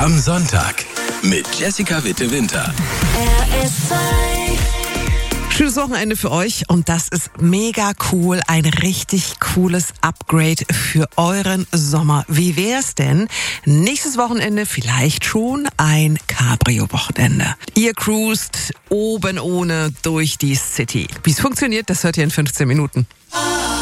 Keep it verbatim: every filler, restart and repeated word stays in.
am Sonntag mit Jessica Witte-Winter. R S zwei. Schönes Wochenende für euch und das ist mega cool. Ein richtig cooles Upgrade für euren Sommer. Wie wär's denn? Nächstes Wochenende vielleicht schon ein Cabrio-Wochenende. Ihr cruist oben ohne durch die City. Wie es funktioniert, das hört ihr in fünfzehn Minuten.